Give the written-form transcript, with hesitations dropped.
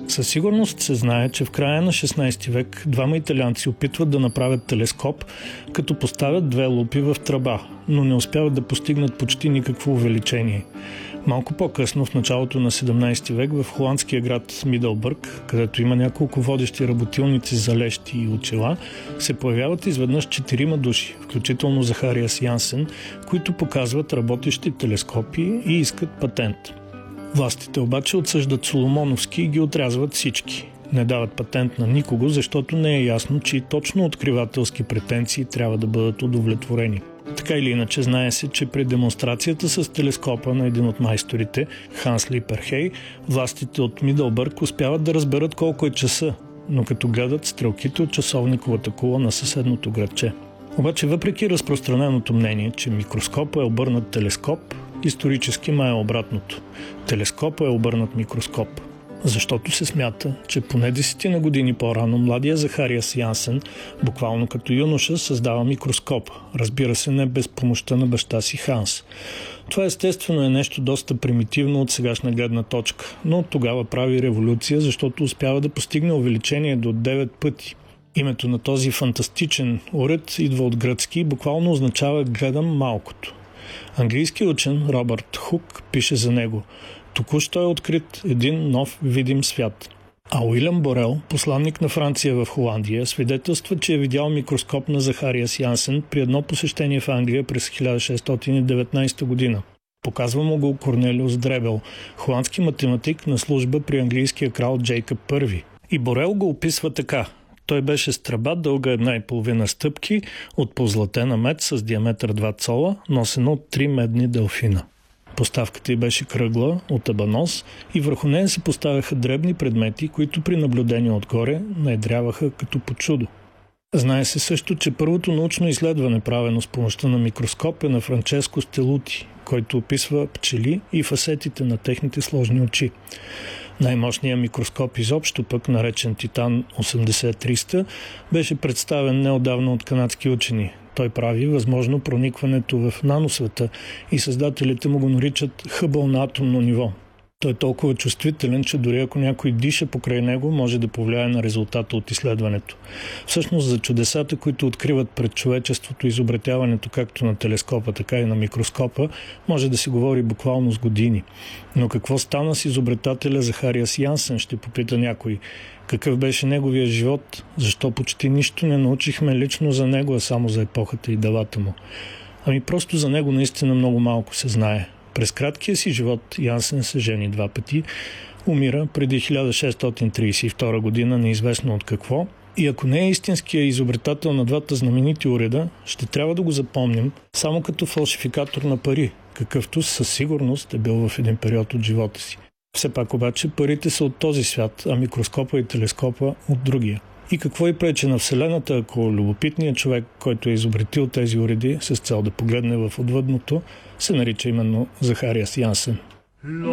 Със сигурност се знае, че в края на 16 век двама италианци опитват да направят телескоп, като поставят две лупи в тръба, но не успяват да постигнат почти никакво увеличение. Малко по-късно, в началото на 17 век, в холандския град Мидълбърг, където има няколко водещи работилници за лещи и очила, се появяват изведнъж 4 души, включително Захариас Янсен, които показват работещи телескопи и искат патент. Властите обаче отсъждат Соломоновски и ги отрязват всички. Не дават патент на никого, защото не е ясно, че точно откривателски претенции трябва да бъдат удовлетворени. Така или иначе, знае се, че при демонстрацията с телескопа на един от майсторите, Ханс Липерхей, властите от Мидълбърг успяват да разберат колко е часа, но като гледат стрелките от часовниковата кула на съседното градче. Обаче, въпреки разпространеното мнение, че микроскопът е обърнат телескоп, исторически май е обратното. Телескопът е обърнат микроскоп. Защото се смята, че поне 10 на години по-рано младия Захариас Янсен, буквално като юноша, създава микроскоп. Разбира се, не без помощта на баща си Ханс. Това естествено е нещо доста примитивно от сегашна гледна точка, но тогава прави революция, защото успява да постигне увеличение до 9 пъти. Името на този фантастичен уред идва от гръцки и буквално означава «гледам малкото». Английски учен Робърт Хук пише за него: току-що е открит един нов видим свят. А Уилям Борел, посланник на Франция в Холандия, свидетелства, че е видял микроскоп на Захариас Янсен при едно посещение в Англия през 1619 година. Показва му го Корнелиус Дребел, холандски математик на служба при английския крал Джейкъб I. И Борел го описва така: той беше с тръба дълга 1,5 стъпки от позлатена мед с диаметър 2 цола, носена от 3 медни делфина. Поставката й беше кръгла, от абанос, и върху нея се поставяха дребни предмети, които при наблюдение отгоре наедряваха като по чудо. Знае се също, че първото научно изследване, правено с помощта на микроскоп, е на Франческо Стелути, който описва пчели и фасетите на техните сложни очи. Най-мощният микроскоп изобщо, пък наречен Титан 80-300, беше представен неотдавна от канадски учени. Той прави възможно проникването в наносвета и създателите му го наричат Хъбъл на атомно ниво. Той е толкова чувствителен, че дори ако някой диша покрай него, може да повлияе на резултата от изследването. Всъщност за чудесата, които откриват пред човечеството изобретяването както на телескопа, така и на микроскопа, може да се говори буквално с години. Но какво стана с изобретателя Захариас Янсен, ще попита някой. Какъв беше неговия живот? Защо почти нищо не научихме лично за него, а само за епохата и делата му? Ами просто за него наистина много малко се знае. През краткия си живот Янсен се жени 2 пъти, умира преди 1632 година, неизвестно от какво, и ако не е истинския изобретател на двата знаменити уреда, ще трябва да го запомним само като фалшификатор на пари, какъвто със сигурност е бил в един период от живота си. Все пак обаче парите са от този свят, а микроскопа и телескопа от другия. И какво и пречи на Вселената, ако любопитният човек, който е изобретил тези уреди с цел да погледне в отвъдното, се нарича именно Захариас Янсен.